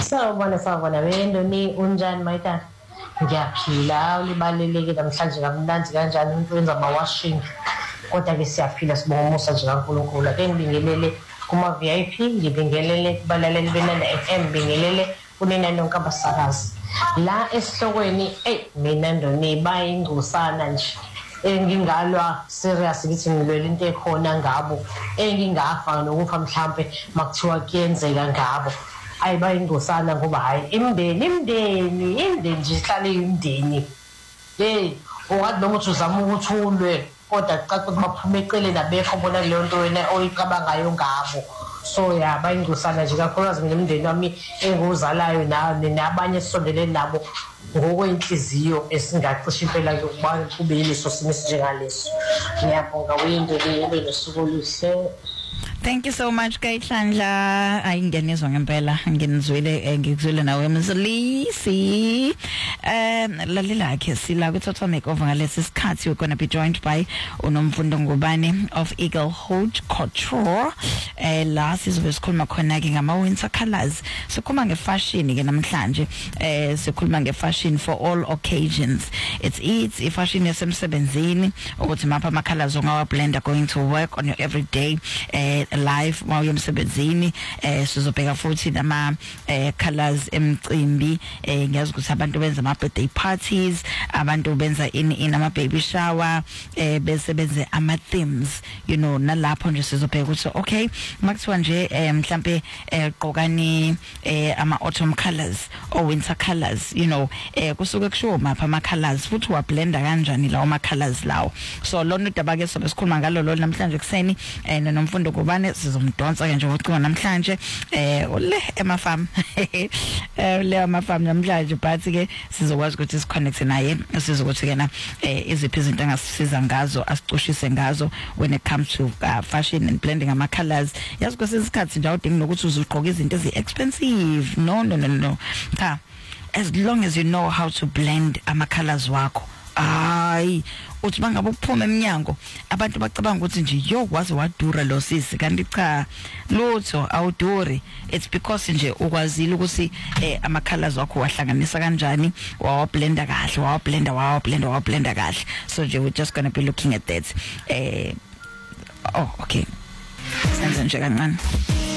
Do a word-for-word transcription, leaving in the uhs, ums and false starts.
Sawubona sawubona wendoni unjani mayitana? Ngiyaphila ulibaleleke namhlanje kamnandi kanjani umuntu wenza ama-washing kodwa ke siyaphila sibonga umusa nje kaNkulunkulu. Ake ngibingelele kuma V I P, ngibingelele kubalaleli benana F M, ngibingelele kunina nonke abasakazi la esihlokweni. Ey mina ndoni bayingcosana nje engingalwa serious ngithi ngilwela into ekhona ngabo engingafa nokufa mhlambe makuthiwa kuyenzeka ngabo. Ayibayingosana ngoba hayi imndeni imndeni imndeni nje ihlale imndeni. Hey owathi noma uthi uzama ukuthi ulwe kodwa caca baphuma eqele nabekho bona leyo nto wena oyicabangayo ngabo. So ya bayingosana nje kakhulukazi nemndeni wami enguzalayo nabanye esondelene nabo ngokwenhliziyo esingacisha impela yokuba kube yileso simo esinjengaleso. Ngiyabonga wendoni ube nosuku oluhle. Thank you so much Kayihlandla. Ayingenizwa ngempela nginizwile ngikuzwile nawe Mzlisi. Um lalela ke sila ku Total Makeover ngalesi sikhathi we're going to be joined by uNomfundo Ngubane of Eagle Haute Couture. Eh la sizobe sikhuluma khona ke ngama winter colors. Sikhuluma ngefashion ke namhlanje. Eh sikhuluma ngefashion for all occasions. It's it's ifashion yasemsebenzini ukuthi mapha ama colors ongawa blender going to work on your everyday eh life while emsebenzini. Eh sizobheka futhi nama eh colors emcimbi. Eh ngiyazi ukuthi abantu benza ama birthday parties, abantu benza in in ama baby shower, eh bese benze ama themes, you know, nalapho nje sizobheka ukuthi okay makuthiwa nje eh mhlambe eh qokani eh ama autumn colors or winter colors, you know, eh kusuke kusho mapha ama colors futhi wa blender kanjani lawo ama colors lawo. So lona udaba ke sobe sikhuluma ngalo lo namhlanje kuseni eh noNomfundo Ngubane sizomdonsa ke nje ucinga namhlanje eh ule emafam eh le amafam namhlanje but ke sizokwazi ukuthi siconnect naye sizokuthi kena eh iziphi izinto angasisiza ngazo asicushise ngazo when it comes to uh, fashion and blending ama colors. Yazi kwesikhathi nje awudingi nokuthi uzugqoka izinto ezi expensive. No no no no. Cha, as long as you know how to blend ama colors wakho. Ay uthi bangabe ukuphuma eminyango abantu bacabanga ukuthi nje yo wazi wadura lo sisi kanti cha lutho awuduri. It's because nje ukwazile ukuthi eh ama colors wakho wahlanganisa kanjani, wawa blender kahle, wawa blender wawa blender wawa blender kahle. So nje we're just going to be looking at that. Eh oh okay senze nje kancane.